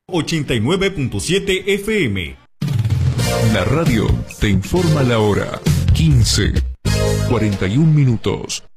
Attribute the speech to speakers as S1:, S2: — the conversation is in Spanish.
S1: 89.7 FM.
S2: La radio te informa la hora. 15:41.